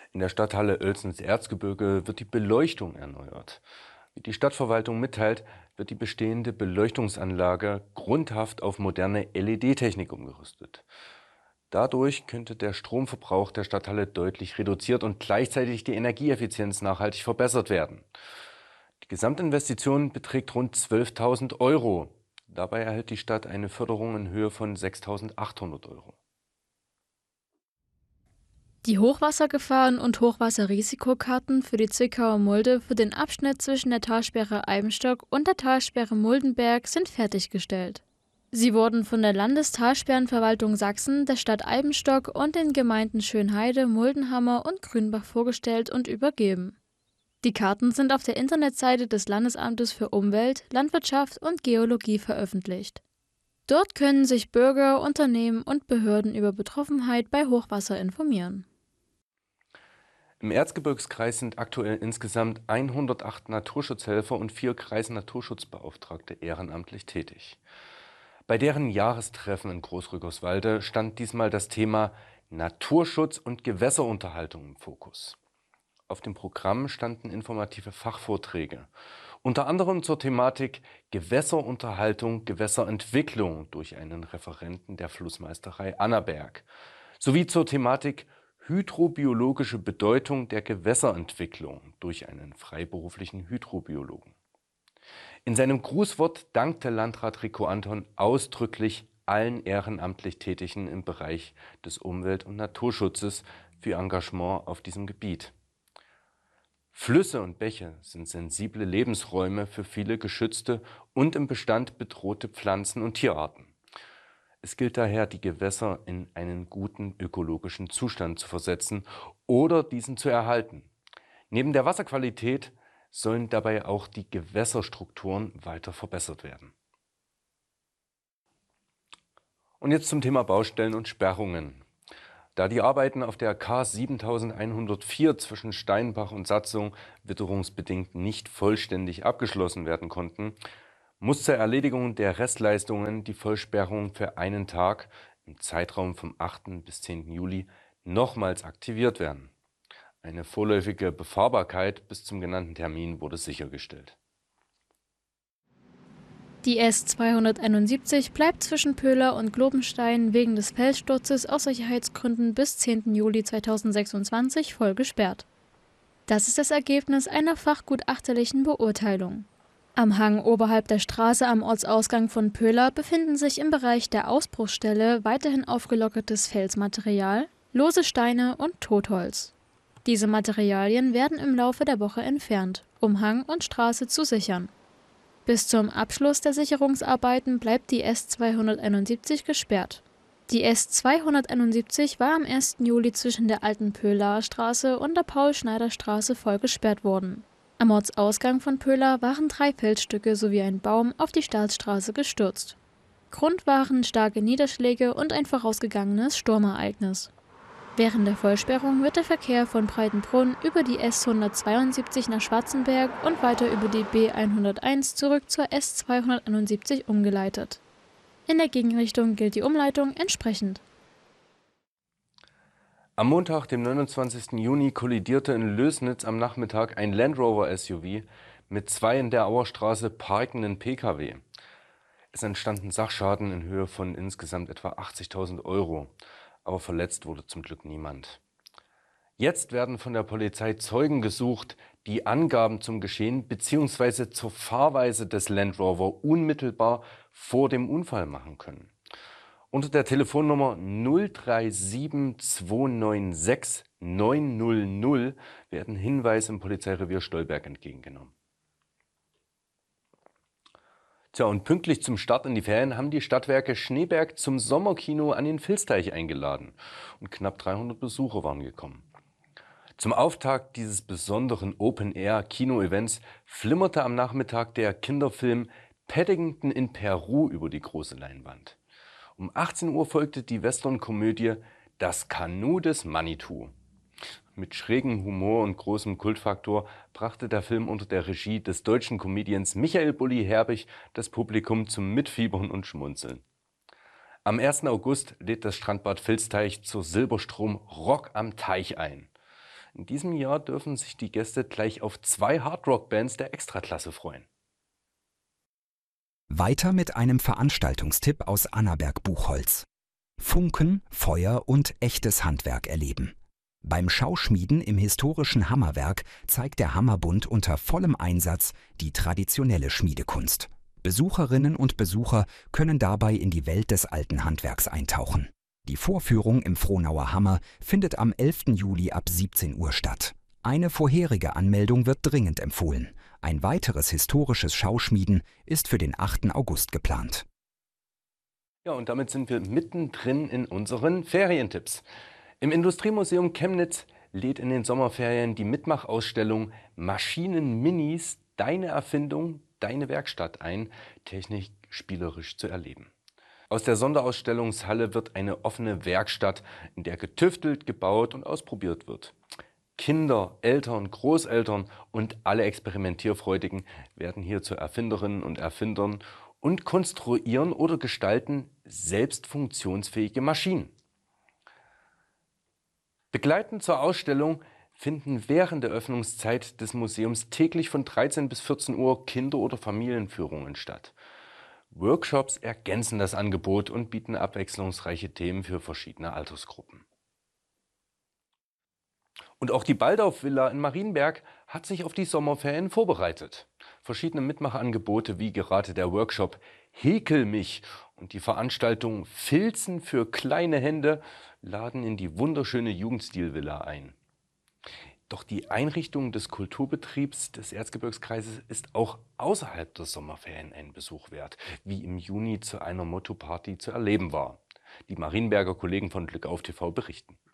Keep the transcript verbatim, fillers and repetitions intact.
In der Stadthalle Oelsens-Erzgebirge wird die Beleuchtung erneuert. Wie die Stadtverwaltung mitteilt, wird die bestehende Beleuchtungsanlage grundhaft auf moderne L E D-Technik umgerüstet. Dadurch könnte der Stromverbrauch der Stadthalle deutlich reduziert und gleichzeitig die Energieeffizienz nachhaltig verbessert werden. Die Gesamtinvestition beträgt rund zwölftausend Euro. Dabei erhält die Stadt eine Förderung in Höhe von sechstausendachthundert Euro. Die Hochwassergefahren- und Hochwasserrisikokarten für die Zwickauer Mulde für den Abschnitt zwischen der Talsperre Eibenstock und der Talsperre Muldenberg sind fertiggestellt. Sie wurden von der Landestalsperrenverwaltung Sachsen, der Stadt Eibenstock und den Gemeinden Schönheide, Muldenhammer und Grünbach vorgestellt und übergeben. Die Karten sind auf der Internetseite des Landesamtes für Umwelt, Landwirtschaft und Geologie veröffentlicht. Dort können sich Bürger, Unternehmen und Behörden über Betroffenheit bei Hochwasser informieren. Im Erzgebirgskreis sind aktuell insgesamt hundertacht Naturschutzhelfer und vier Kreisnaturschutzbeauftragte ehrenamtlich tätig. Bei deren Jahrestreffen in Großrückerswalde stand diesmal das Thema Naturschutz und Gewässerunterhaltung im Fokus. Auf dem Programm standen informative Fachvorträge, unter anderem zur Thematik Gewässerunterhaltung, Gewässerentwicklung durch einen Referenten der Flussmeisterei Annaberg, sowie zur Thematik hydrobiologische Bedeutung der Gewässerentwicklung durch einen freiberuflichen Hydrobiologen. In seinem Grußwort dankte Landrat Rico Anton ausdrücklich allen ehrenamtlich Tätigen im Bereich des Umwelt- und Naturschutzes für ihr Engagement auf diesem Gebiet. Flüsse und Bäche sind sensible Lebensräume für viele geschützte und im Bestand bedrohte Pflanzen- und Tierarten. Es gilt daher, die Gewässer in einen guten ökologischen Zustand zu versetzen oder diesen zu erhalten. Neben der Wasserqualität sollen dabei auch die Gewässerstrukturen weiter verbessert werden. Und jetzt zum Thema Baustellen und Sperrungen. Da die Arbeiten auf der K siebentausendeinhundertvier zwischen Steinbach und Satzung witterungsbedingt nicht vollständig abgeschlossen werden konnten, muss zur Erledigung der Restleistungen die Vollsperrung für einen Tag im Zeitraum vom achten bis zehnten Juli nochmals aktiviert werden. Eine vorläufige Befahrbarkeit bis zum genannten Termin wurde sichergestellt. Die S zweihunderteinundsiebzig bleibt zwischen Pöhler und Globenstein wegen des Felssturzes aus Sicherheitsgründen bis zehnten Juli zweitausendsechsundzwanzig voll gesperrt. Das ist das Ergebnis einer fachgutachterlichen Beurteilung. Am Hang oberhalb der Straße am Ortsausgang von Pöhler befinden sich im Bereich der Ausbruchsstelle weiterhin aufgelockertes Felsmaterial, lose Steine und Totholz. Diese Materialien werden im Laufe der Woche entfernt, um Hang und Straße zu sichern. Bis zum Abschluss der Sicherungsarbeiten bleibt die S zweihunderteinundsiebzig gesperrt. Die S zweihunderteinundsiebzig war am ersten Juli zwischen der alten Pöhlaer Straße und der Paul-Schneider-Straße voll gesperrt worden. Am Ortsausgang von Pöhler waren drei Felsstücke sowie ein Baum auf die Staatsstraße gestürzt. Grund waren starke Niederschläge und ein vorausgegangenes Sturmereignis. Während der Vollsperrung wird der Verkehr von Breitenbrunn über die S hundertzweiundsiebzig nach Schwarzenberg und weiter über die B hunderteins zurück zur S zweihunderteinundsiebzig umgeleitet. In der Gegenrichtung gilt die Umleitung entsprechend. Am Montag, dem neunundzwanzigsten Juni, kollidierte in Lößnitz am Nachmittag ein Land Rover S U V mit zwei in der Auerstraße parkenden P K W. Es entstanden Sachschaden in Höhe von insgesamt etwa achtzigtausend Euro. Aber verletzt wurde zum Glück niemand. Jetzt werden von der Polizei Zeugen gesucht, die Angaben zum Geschehen bzw. zur Fahrweise des Land Rover unmittelbar vor dem Unfall machen können. Unter der Telefonnummer null drei sieben zwei neun sechs neun null null werden Hinweise im Polizeirevier Stolberg entgegengenommen. Tja, und pünktlich zum Start in die Ferien haben die Stadtwerke Schneeberg zum Sommerkino an den Vilsteich eingeladen. Und knapp dreihundert Besucher waren gekommen. Zum Auftakt dieses besonderen Open-Air-Kino-Events flimmerte am Nachmittag der Kinderfilm Paddington in Peru über die große Leinwand. Um achtzehn Uhr folgte die Western-Komödie Das Kanu des Manitou. Mit schrägem Humor und großem Kultfaktor brachte der Film unter der Regie des deutschen Comedians Michael Bulli Herbig das Publikum zum Mitfiebern und Schmunzeln. Am ersten August lädt das Strandbad Vilsteich zur Silberstrom Rock am Teich ein. In diesem Jahr dürfen sich die Gäste gleich auf zwei Hardrock-Bands der Extraklasse freuen. Weiter mit einem Veranstaltungstipp aus Annaberg-Buchholz. Funken, Feuer und echtes Handwerk erleben. Beim Schauschmieden im historischen Hammerwerk zeigt der Hammerbund unter vollem Einsatz die traditionelle Schmiedekunst. Besucherinnen und Besucher können dabei in die Welt des alten Handwerks eintauchen. Die Vorführung im Frohnauer Hammer findet am elften Juli ab siebzehn Uhr statt. Eine vorherige Anmeldung wird dringend empfohlen. Ein weiteres historisches Schauschmieden ist für den achten August geplant. Ja, und damit sind wir mittendrin in unseren Ferientipps. Im Industriemuseum Chemnitz lädt in den Sommerferien die Mitmachausstellung Maschinen Minis – Deine Erfindung, deine Werkstatt ein, technisch spielerisch zu erleben. Aus der Sonderausstellungshalle wird eine offene Werkstatt, in der getüftelt, gebaut und ausprobiert wird. Kinder, Eltern, Großeltern und alle Experimentierfreudigen werden hier zu Erfinderinnen und Erfindern und konstruieren oder gestalten selbst funktionsfähige Maschinen. Begleitend zur Ausstellung finden während der Öffnungszeit des Museums täglich von dreizehn bis vierzehn Uhr Kinder- oder Familienführungen statt. Workshops ergänzen das Angebot und bieten abwechslungsreiche Themen für verschiedene Altersgruppen. Und auch die Baldauf-Villa in Marienberg hat sich auf die Sommerferien vorbereitet. Verschiedene Mitmachangebote wie gerade der Workshop Häkel mich und die Veranstaltung Filzen für kleine Hände laden in die wunderschöne Jugendstil-Villa ein. Doch die Einrichtung des Kulturbetriebs des Erzgebirgskreises ist auch außerhalb der Sommerferien einen Besuch wert, wie im Juni zu einer Motto-Party zu erleben war. Die Marienberger Kollegen von Glück auf T V berichten.